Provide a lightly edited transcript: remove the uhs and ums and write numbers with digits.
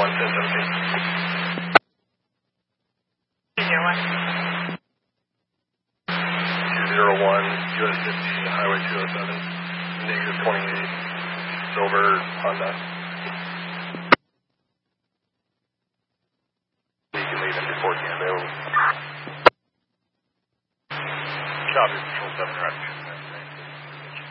201 US 15, Highway 207, negative 28, silver Honda. You can leave in before you available. Copy, Control 7 Traffic.